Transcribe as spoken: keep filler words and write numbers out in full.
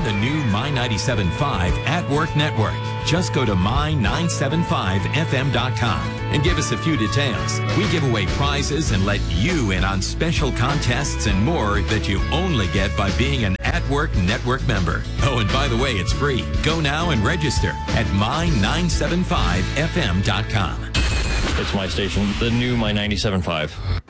Join the new My ninety-seven point five At Work Network. Just go to my nine seven five f m dot com and give us a few details. We give away prizes and let you in on special contests and more that you only get by being an At Work Network member. Oh, and by the way, it's free. Go now and register at my nine seven five f m dot com. It's my station, the new My ninety-seven point five.